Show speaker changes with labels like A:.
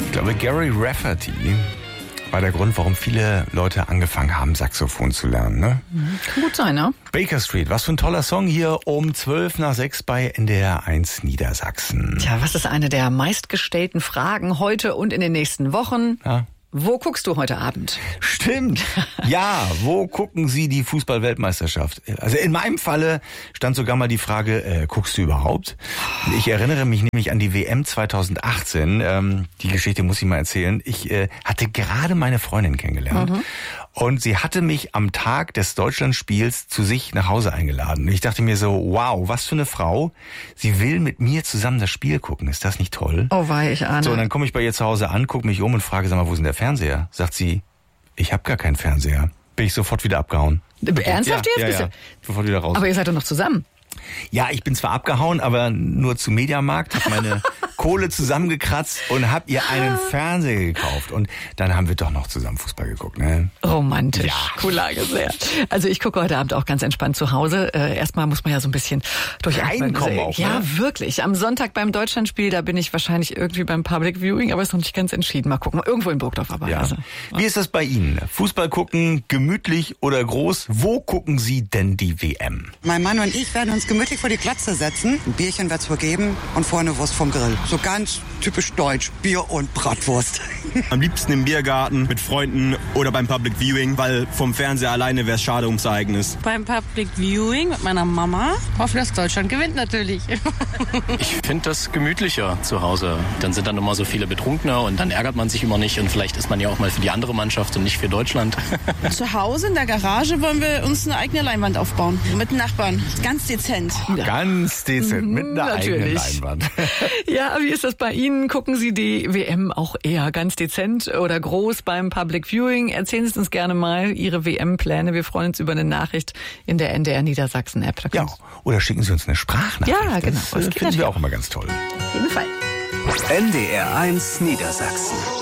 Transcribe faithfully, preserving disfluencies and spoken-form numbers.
A: Ich glaube, Gary Rafferty war der Grund, warum viele Leute angefangen haben, Saxophon zu lernen. Ne?
B: Kann gut sein, ne?
A: Baker Street, was für ein toller Song hier um zwölf nach sechs bei N D R eins Niedersachsen.
B: Tja, was ist eine der meistgestellten Fragen heute und in den nächsten Wochen?
A: Ja.
B: Wo guckst du heute Abend?
A: Stimmt. Ja, wo gucken Sie die Fußball-Weltmeisterschaft? Also in meinem Falle stand sogar mal die Frage, äh, guckst du überhaupt? Ich erinnere mich nämlich an die W M zweitausendachtzehn. Ähm, die Geschichte muss ich mal erzählen. Ich äh, hatte gerade meine Freundin kennengelernt. Mhm. Und sie hatte mich am Tag des Deutschlandspiels zu sich nach Hause eingeladen. Und ich dachte mir so, wow, was für eine Frau. Sie will mit mir zusammen das Spiel gucken. Ist das nicht toll?
B: Oh wei, ich ahne.
A: So, und dann komme ich bei ihr zu Hause an, gucke mich um und frage, sag mal, wo ist denn der Fernseher? Sagt sie, ich habe gar keinen Fernseher. Bin ich sofort wieder abgehauen.
B: Ernsthaft
A: ja,
B: jetzt?
A: Ja, ja, sofort wieder raus.
B: Aber ihr seid doch noch zusammen.
A: Ja, ich bin zwar abgehauen, aber nur zu Mediamarkt, habe meine Kohle zusammengekratzt und habe ihr einen Fernseher gekauft. Und dann haben wir doch noch zusammen Fußball geguckt. Ne?
B: Romantisch.
A: Ja.
B: Coolage sehr. Also ich gucke heute Abend auch ganz entspannt zu Hause. Äh, erstmal muss man ja so ein bisschen durchatmen.
A: Reinkommen auch,
B: ja,
A: ne?
B: Wirklich. Am Sonntag beim Deutschlandspiel, da bin ich wahrscheinlich irgendwie beim Public Viewing, aber ist noch nicht ganz entschieden. Mal gucken. Irgendwo in Burgdorf aber.
A: Ja.
B: Also.
A: Wie ist das bei Ihnen? Fußball gucken, gemütlich oder groß? Wo gucken Sie denn die W M?
C: Mein Mann und ich werden uns gemütlich vor die Glatze setzen. Ein Bierchen wird's wohl geben und vorne Wurst vom Grill. So ganz typisch deutsch. Bier und Bratwurst.
D: Am liebsten im Biergarten mit Freunden oder beim Public Viewing, weil vom Fernseher alleine wäre es schade ums Ereignis.
E: Beim Public Viewing mit meiner Mama. Hoffe, dass Deutschland gewinnt natürlich.
F: Ich finde das gemütlicher zu Hause. Dann sind dann immer so viele Betrunkene und dann ärgert man sich immer nicht. Und vielleicht ist man ja auch mal für die andere Mannschaft und nicht für Deutschland.
E: Zu Hause in der Garage wollen wir uns eine eigene Leinwand aufbauen. Mit Nachbarn. Ganz dezent.
A: Ja. Ganz dezent, mit einer
B: Natürlich.
A: eigenen Leinwand.
B: Ja, wie ist das bei Ihnen? Gucken Sie die W M auch eher ganz dezent oder groß beim Public Viewing? Erzählen Sie uns gerne mal Ihre W M-Pläne. Wir freuen uns über eine Nachricht in der N D R Niedersachsen-App.
A: Ja, oder schicken Sie uns eine Sprachnachricht.
B: Ja, genau.
A: Das, das finden wir auch immer ganz toll.
B: Auf jeden Fall.
G: N D R eins Niedersachsen.